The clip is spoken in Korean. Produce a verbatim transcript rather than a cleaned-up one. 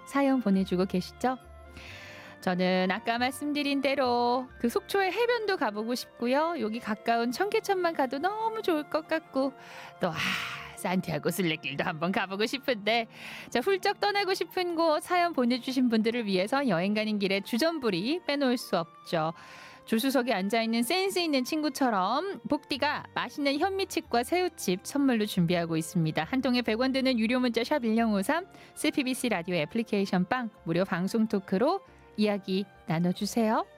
사연 보내주고 계시죠? 저는 아까 말씀드린 대로 그 속초의 해변도 가보고 싶고요. 여기 가까운 청계천만 가도 너무 좋을 것 같고 또 아, 산티아고 순례길도 한번 가보고 싶은데 자, 훌쩍 떠나고 싶은 곳 사연 보내주신 분들을 위해서 여행 가는 길에 주전부리 빼놓을 수 없죠. 조수석에 앉아있는 센스 있는 친구처럼 복디가 맛있는 현미칩과 새우칩 선물로 준비하고 있습니다. 한 통에 백 원 드는 유료 문자 샵 일공오삼 씨피비씨 라디오 애플리케이션 빵 무료 방송 토크로 이야기 나눠주세요.